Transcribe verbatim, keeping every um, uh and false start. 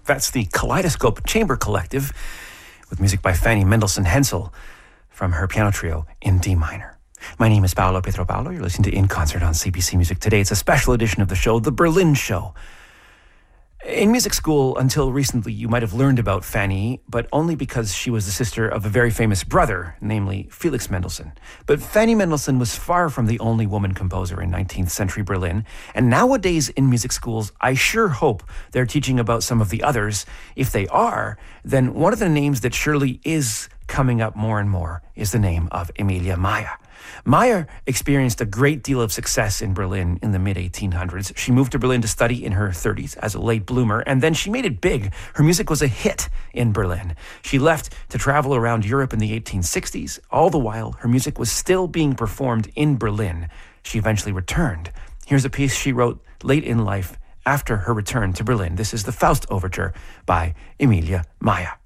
That's the Kaleidoscope Chamber Collective with music by Fanny Mendelssohn Hensel from her piano trio in D minor. My name is Paolo Pietropalo. You're listening to In Concert on C B C Music Today. It's a special edition of the show, The Berlin Show. In music school, until recently, you might have learned about Fanny, but only because she was the sister of a very famous brother, namely Felix Mendelssohn. But Fanny Mendelssohn was far from the only woman composer in nineteenth century Berlin. And nowadays in music schools, I sure hope they're teaching about some of the others. If they are, then one of the names that surely is coming up more and more is the name of Emilia Mayer. Mayer experienced a great deal of success in Berlin in the mid eighteen hundreds. She moved to Berlin to study in her thirties as a late bloomer, and then she made it big. Her music was a hit in Berlin. She left to travel around Europe in the eighteen sixties. All the while, her music was still being performed in Berlin. She eventually returned. Here's a piece she wrote late in life after her return to Berlin. This is the Faust Overture by Emilia Mayer.